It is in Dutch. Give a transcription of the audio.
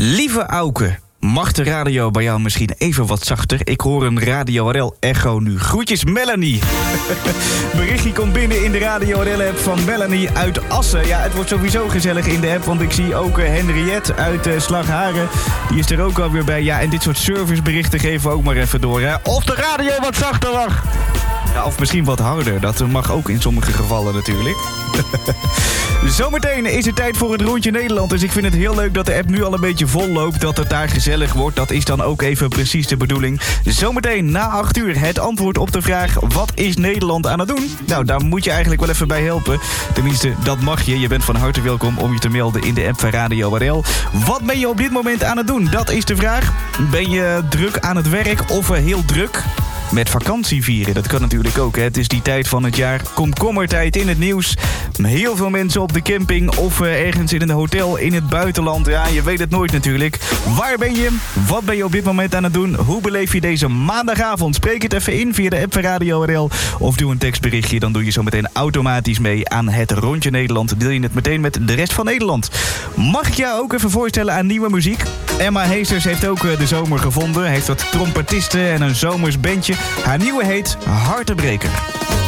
Lieve Auke, mag de radio bij jou misschien even wat zachter? Ik hoor een Radio RL echo nu. Groetjes Melanie. Berichtje komt binnen in de Radio RL app van Melanie uit Assen. Ja, het wordt sowieso gezellig in de app, want ik zie ook Henriette uit Slagharen. Die is er ook alweer bij. Ja, en dit soort serviceberichten geven we ook maar even door. Hè? Of de radio wat zachter mag. Ja, of misschien wat harder. Dat mag ook in sommige gevallen natuurlijk. Zometeen is het tijd voor het Rondje Nederland. Dus ik vind het heel leuk dat de app nu al een beetje vol loopt. Dat het daar gezellig wordt. Dat is dan ook even precies de bedoeling. Zometeen na 8 uur het antwoord op de vraag: wat is Nederland aan het doen? Nou, daar moet je eigenlijk wel even bij helpen. Tenminste, dat mag je. Je bent van harte welkom om je te melden in de app van Radio RL. Wat ben je op dit moment aan het doen? Dat is de vraag. Ben je druk aan het werk of heel druk met vakantie vieren? Dat kan natuurlijk ook, hè. Het is die tijd van het jaar. Komkommertijd in het nieuws. Heel veel mensen op de camping of ergens in een hotel in het buitenland. Ja, je weet het nooit natuurlijk. Waar ben je? Wat ben je op dit moment aan het doen? Hoe beleef je deze maandagavond? Spreek het even in via de app van Radio RL. Of doe een tekstberichtje. Dan doe je zo meteen automatisch mee aan het Rondje Nederland. Deel je het meteen met de rest van Nederland. Mag ik jou ook even voorstellen aan nieuwe muziek? Emma Heesters heeft ook de zomer gevonden. Heeft wat trompetisten en een zomers bandje. Haar nieuwe heet Hartebreker.